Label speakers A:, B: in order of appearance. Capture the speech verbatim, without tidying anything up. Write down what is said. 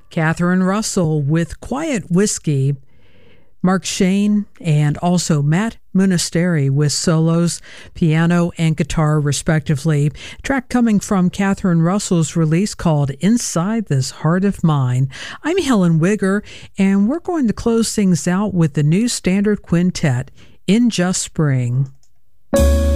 A: Catherine Russell with Quiet Whiskey, Mark Shane, and also Matt Munisteri with solos, piano, and guitar, respectively. A track coming from Catherine Russell's release called Inside This Heart of Mine. I'm Helen Wigger, and we're going to close things out with the new standard quintet, In Just Spring.